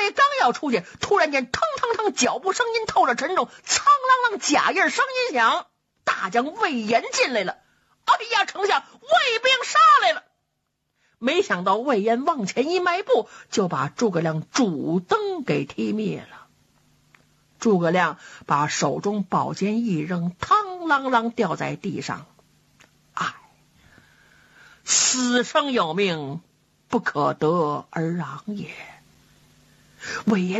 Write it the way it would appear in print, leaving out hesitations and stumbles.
为刚要出去，突然间腾腾腾脚步声音透着沉重，苍啷啷假印声音响，大将魏延进来了。哎呀，丞相，魏兵杀来了！没想到魏延往前一迈步，就把诸葛亮主灯给踢灭了。诸葛亮把手中宝剑一扔，嘡啷啷掉在地上。哎，死生有命，不可得而亡也。魏延